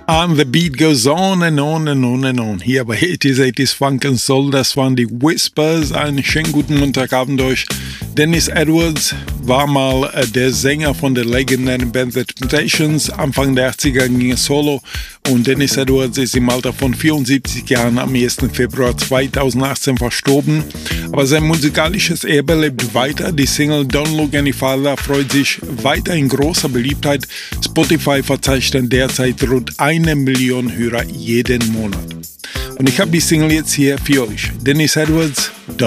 And the beat goes on and on and on and on. Hier bei 80s Funk and Soul, das waren die Whispers. Einen schönen guten Montagabend euch. Dennis Edwards war mal der Sänger von der legendären Band The Temptations. Anfang der 80er ging es solo und Dennis Edwards ist im Alter von 74 Jahren am 1. Februar 2018 verstorben. Aber sein musikalisches Erbe lebt weiter. Die Single Don't Look Any Farther freut sich weiter in großer Beliebtheit. Spotify verzeichnet derzeit rund 1 Million Hörer jeden Monat. Und ich habe die Single jetzt hier für euch. Dennis Edwards,